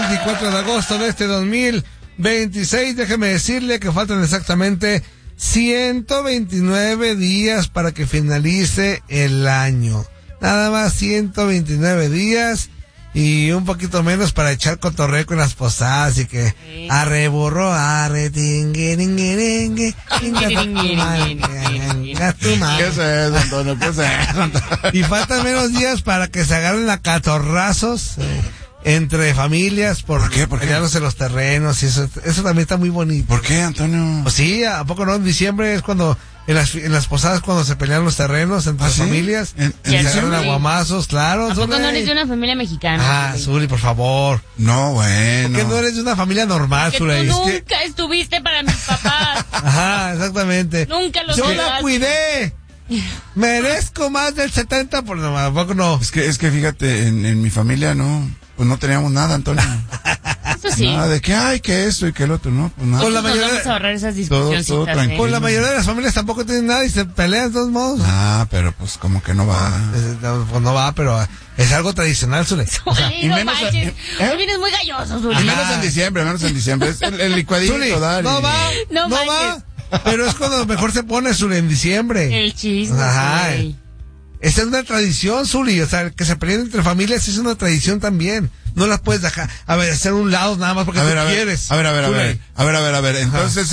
24 de agosto de este 2026. Déjeme decirle que faltan exactamente 129 días para que finalice el año. Nada más 129 días y un poquito menos para echar cotorreo con las posadas y que arre burro, arre tingueringueringue, ¿Qué es eso, Antonio? ¿Qué es eso, Antonio? Y faltan menos días para que se agarren a catorrazos entre familias ¿Por qué? peleándose los terrenos y eso también está muy bonito. ¿Por qué, Antonio? Pues sí, ¿a poco no? En diciembre es cuando en las posadas cuando se pelean los terrenos entre ¿Sí? familias, ¿En se agarran diciembre? a guamazos, claro. ¿A poco no eres de una familia mexicana? Ah, Zuli, por favor. No, bueno. ¿Por qué no eres de una familia normal, Que Zuli? tú nunca estuviste para mis papás. Ajá, exactamente. Nunca los Yo la cuidaste. cuidé. Merezco más del 70%, no, ¿a poco no? Es que fíjate, en mi familia pues no teníamos nada, Antonio. Eso sí. Nada de que hay que esto y que el otro, no, pues nada. Con la Nos mayoría vamos a ahorrar esas todo discusioncitas. tranquilo. Con la mayoría de las familias tampoco tienen nada y se pelean de todos modos. Ah, pero pues como que no va. Pues no va, pero es algo tradicional, Zuli. Zuli, no menos- manches. ¿eh? Hoy vienes muy galloso, Zuli. Y menos en diciembre. Es el licuadito, Zuli, dale. no va, No no va. manches. Pero es cuando mejor se pone, Zuli, en diciembre. El chisme. Ajá. Zuli. Esa es una tradición, Zuli. O sea, que se peleen entre familias es una tradición también. No las puedes dejar, hacer un lado nada más porque tú quieres. A ver. Zuli. Entonces,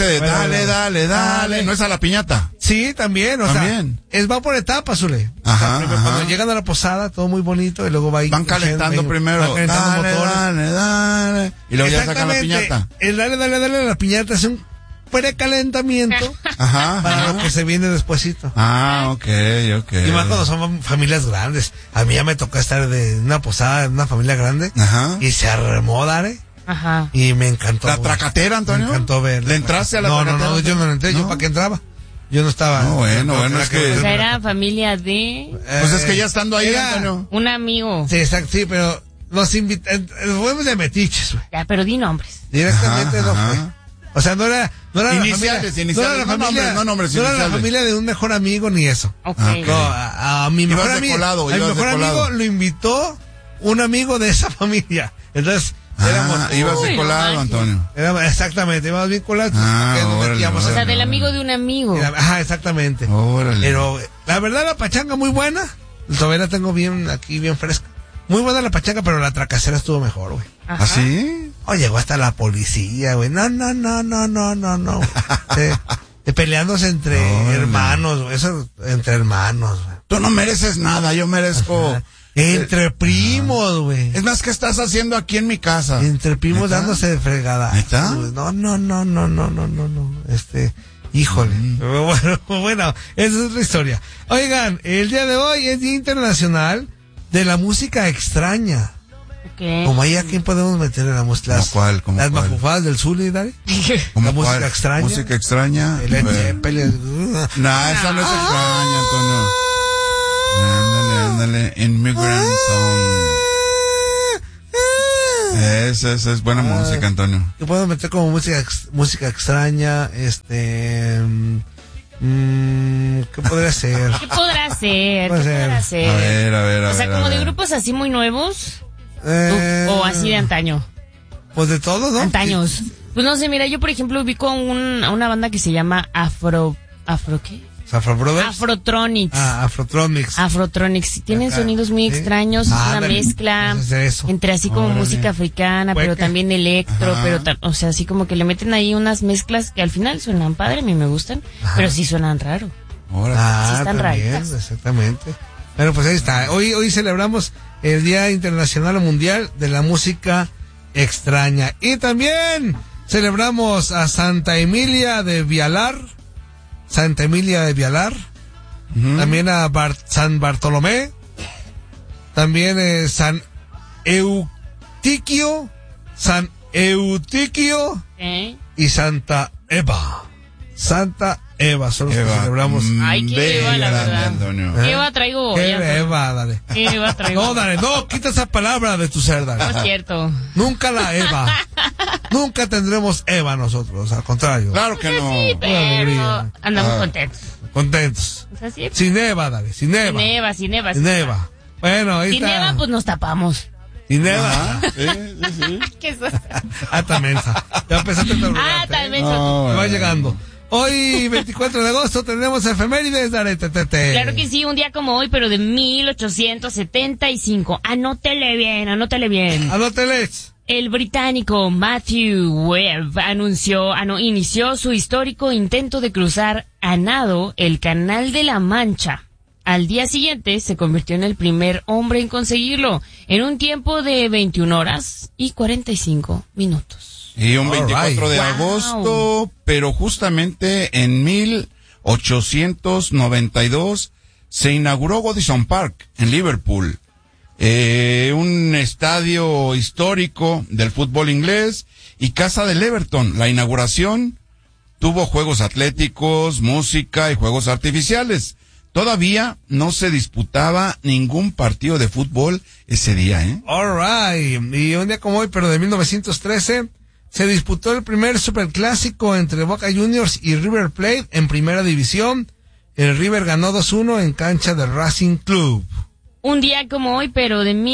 dale. ¿No es a la piñata? Sí, también, También. Va por etapas, Zuli. Ajá, Primero, ajá. cuando llegan a la posada, todo muy bonito, y luego Van calentando primero. Van calentando motores. Dale. Y luego ya sacan la Exactamente. piñata. El dale a la piñata es un precalentamiento Ajá. para lo que se viene despuesito. Ah, ok. Y más cuando son familias grandes. A mí ya me tocó estar de una posada en una familia grande. Ajá. Y se armó, Dare. Ajá. Y me encantó. ¿La tracatera, Antonio? Me encantó ver. ¿Le entraste a la tracatera? No, yo no le entré. ¿Yo para qué entraba? Yo no estaba. No, bueno, es que- O sea, era familia de Pues es que ya estando ahí, era- Antonio. un amigo. Sí, exacto, sí, pero nos invitan. Fuimos de metiches, güey. Ya, pero di nombres. Directamente Ajá, no ajá. fue. O sea, no era Iniciales, la familia, no era la no familia, nombres, no era la iniciales. familia de un mejor amigo ni eso. Ok. No, a mi Ibas mejor de amigo, colado, a mi ibas de mejor amigo colado. lo invitó un amigo de esa familia. Entonces, Ibas de Uy, colado, no manches. Antonio. exactamente, íbamos bien colados. Ah, porque nos órale, metíamos O sea, órale. del amigo de un amigo. Ajá, exactamente. Órale. Pero la verdad la pachanga muy buena. Todavía la tengo bien aquí, bien fresca. Muy buena la pachanga, pero la tracacera estuvo mejor, güey. Ajá. ¿Ah, sí? Oh, llegó hasta la policía, güey. No. Peleándose entre Órale. hermanos, güey. Eso, entre hermanos, güey. Tú no mereces nada, yo merezco. Entre primos, güey. Es más, ¿qué estás haciendo aquí en mi casa? Entre primos ¿Neta? dándose de fregada. ¿Neta? No. Híjole. Bueno, esa es otra historia. Oigan, el día de hoy es Día Internacional de la Música Extraña. Ok. Como ahí a quién podemos meter en la música. ¿Cómo cuál? ¿Cómo Las cuál? mafufadas del Zuli, Dale. ¿Cómo la música cuál? extraña. Música extraña. El A ver. Zeppelin. No, esa no es extraña, Antonio. Ándale. Immigrant Song. Esa es buena música, Antonio. ¿Qué podemos meter como música extraña? ¿Qué podría ser? ¿Qué podrá ser? Puede ser. A ver. O sea, como de ver. grupos así muy nuevos. O así de antaño. Pues de todo, ¿no? Antaños. Pues no sé, mira, yo por ejemplo ubico a una banda que se llama ¿Afro qué? Afro Brothers. Afrotronics. Afrotronics. Afrotronics. Tienen Acá, sonidos muy ¿sí? extraños, es una Ándale. mezcla Pues es eso. entre así como Órale. música africana, pero Hueca. también electro, Ajá. pero o sea, así como que le meten ahí unas mezclas que al final suenan padre, a mí me gustan, pero sí suenan raro. Ahora. Sí están también, raritas. exactamente. Bueno, pues ahí está. Hoy celebramos el Día Internacional o Mundial de la Música Extraña. Y también celebramos a Santa Emilia de Vialar. También a San Bartolomé. También San Eutiquio. ¿Eh? Y Santa Eva. Santa Eva, son los que celebramos. Ay, qué Eva, la grande, verdad. Antonio. ¿Qué Eva traigo? ¿Qué Ya, Eva, dale? ¿Qué Eva traigo? No, dale, no, quita esa palabra de tu ser, No es dale. cierto. Nunca la Eva. Nunca tendremos Eva nosotros, al contrario. Claro que no. Sí, pero alegría. andamos contentos. Contentos. O sea, sí. Sin Eva, dale, sin Eva. Sin Eva. Sin Eva. Bueno, ahí Sin está. Eva, pues nos tapamos. Y neva. Ajá, sí. ¿Qué es eso? Está mensa. Ya empezaste a tablarte, Tal vez. No, Va bueno. llegando. Hoy, 24 de agosto, tenemos efemérides, Daretete. Claro que sí, un día como hoy, pero de 1875. Anótele bien. Anóteles. El británico Matthew Webb inició su histórico intento de cruzar a nado el Canal de la Mancha. Al día siguiente se convirtió en el primer hombre en conseguirlo, en un tiempo de 21 horas y 45 minutos. Y un 24 de Wow. agosto, pero justamente en 1892 se inauguró Goodison Park en Liverpool. Un estadio histórico del fútbol inglés y casa del Everton. La inauguración tuvo juegos atléticos, música y juegos artificiales. Todavía no se disputaba ningún partido de fútbol ese día, ¿eh? Alright. Y un día como hoy, pero de 1913, se disputó el primer superclásico entre Boca Juniors y River Plate en primera división. El River ganó 2-1 en cancha del Racing Club. Un día como hoy, pero de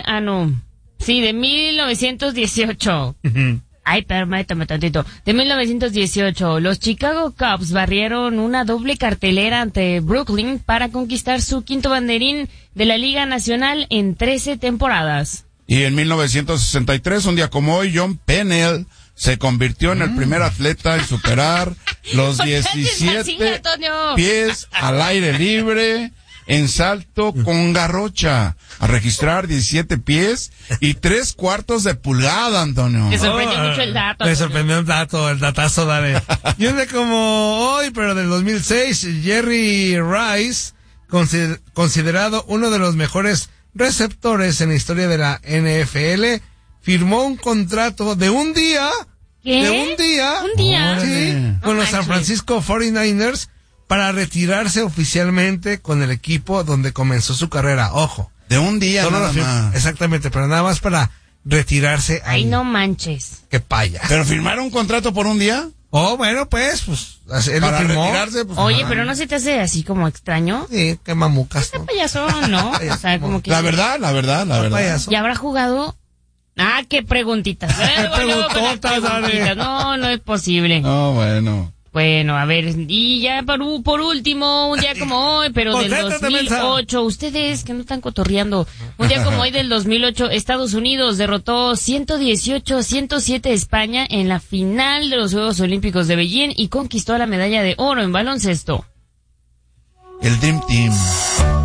1918. Ay, permítame tantito. De 1918, los Chicago Cubs barrieron una doble cartelera ante Brooklyn para conquistar su quinto banderín de la Liga Nacional en 13 temporadas. Y en 1963, un día como hoy, John Pennell se convirtió en el primer atleta en superar los ¿Por qué haces así, 17 Antonio? pies al aire libre en salto con garrocha, a registrar 17 pies y 3/4 de pulgada, Antonio. Me sorprendió mucho el dato. Me Antonio. sorprendió el datazo, dale. Y un día como hoy, pero del 2006, Jerry Rice, considerado uno de los mejores receptores en la historia de la NFL, firmó un contrato de un día. ¿Qué? De un día. ¿Un día? Sí, No con los San manches. Francisco 49ers para retirarse oficialmente con el equipo donde comenzó su carrera. Ojo. De un día Solo nada lo más. Exactamente, pero nada más para retirarse ahí. Ay, no manches. Qué payas. ¿Pero firmaron un contrato por un día? Oh, bueno, pues él lo Para firmó. retirarse, pues. Oye, ajá. pero ¿no se te hace así como extraño? Sí, qué mamucas, ¿no? Payasón, ¿no? O sea, como que... La verdad. Payaso. ¿Ya habrá jugado? Ah, qué preguntitas. preguntotas, dale. No, no es posible. No, bueno. Bueno, a ver, y ya por último, un día como hoy, pero del Concéntrate, mensa. 2008, ustedes que no están cotorreando, un día como hoy del 2008, Estados Unidos derrotó 118-107 a España en la final de los Juegos Olímpicos de Beijing y conquistó la medalla de oro en baloncesto. El Dream Team.